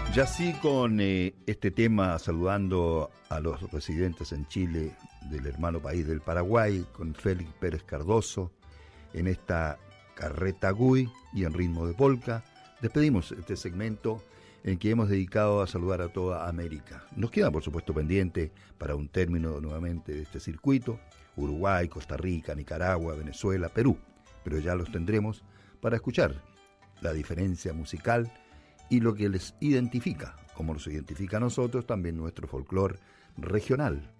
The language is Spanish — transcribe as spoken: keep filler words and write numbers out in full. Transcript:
Ya sí, con eh, este tema, saludando a los residentes en Chile del hermano país del Paraguay, con Félix Pérez Cardoso, en esta carreta Gui y en ritmo de polka, despedimos este segmento en que hemos dedicado a saludar a toda América. Nos queda, por supuesto, pendiente para un término nuevamente de este circuito, Uruguay, Costa Rica, Nicaragua, Venezuela, Perú, pero ya los tendremos para escuchar la diferencia musical y lo que les identifica, como nos identifica a nosotros también nuestro folclore regional.